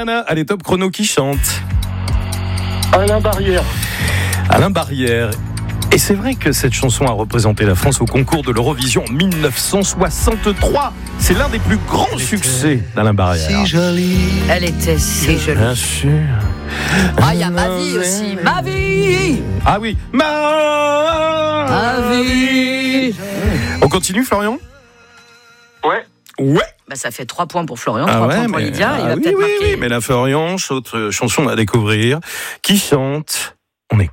allez, top chrono, qui chante? Alain Barrière. Alain Barrière. Et c'est vrai que cette chanson a représenté la France au concours de l'Eurovision en 1963. C'est l'un des plus grands succès d'Alain Barrière. Si jolie. Elle était si jolie. Bien sûr. Ah, il y a Ma vie aussi. Ma vie. Ah oui, Ma vie. On continue, Florian? Ouais. Ouais. Bah, ça fait 3 points pour Florian, 3 points pour Lydia. Il va oui, peut-être oui, marquer. oui, mais la Florian, autre chanson à découvrir. Qui chante?